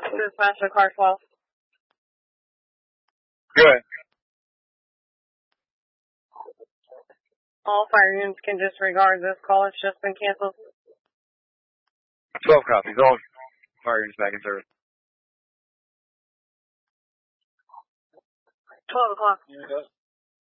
Dispatcher car 12. Good. All fire units can disregard this call. It's just been canceled. 12 copies. All fire units back in service. 12 o'clock.